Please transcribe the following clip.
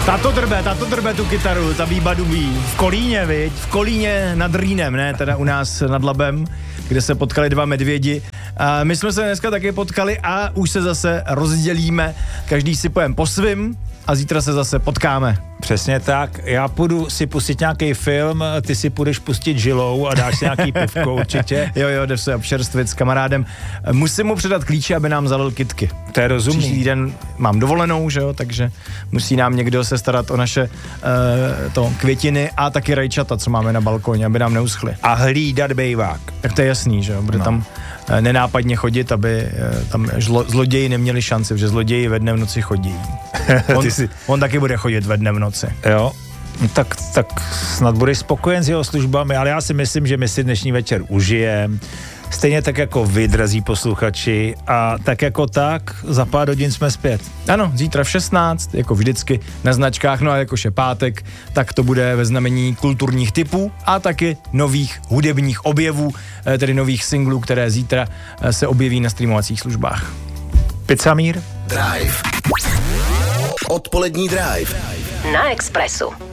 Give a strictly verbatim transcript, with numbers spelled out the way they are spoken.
Tato drbe, tato drbe tu kytaru, ta výba dubí. V Kolíně, viď? V Kolíně nad Rýnem, ne? Teda u nás nad Labem, kde se potkali dva medvědi. A my jsme se dneska taky potkali a už se zase rozdělíme. Každý si pojem po svým a zítra se zase potkáme. Přesně tak. Já půjdu si pustit nějaký film, ty si půjdeš pustit žilou a dáš si nějaký pivko určitě. Jo, jo, jde se občerstvit s kamarádem. Musím mu předat klíče, aby nám zalil kytky. To je rozumný. Příští den mám dovolenou, že jo, takže musí nám někdo se starat o naše uh, to květiny a taky rajčata, co máme na balkoně, aby nám neuschly. A hlídat bejvák. Tak to je jasný, že jo, bude no. tam uh, nenápadně chodit, aby uh, tam žlo, zloději neměli šanci, protože zloději ve dne v noci chodí. On, jsi... on taky bude chodit ve dne v noci. Jo, tak, tak snad budeš spokojen s jeho službami, ale já si myslím, že my si dnešní večer užijeme. Stejně tak jako vy, drazí posluchači, a tak jako tak, za pár hodin jsme zpět. Ano, zítra v šestnáct, jako vždycky na značkách, no a jakož je pátek, tak to bude ve znamení kulturních tipů a taky nových hudebních objevů, tedy nových singlů, které zítra se objeví na streamovacích službách. Pizzamír. Drive. Odpolední Drive. Na Expressu.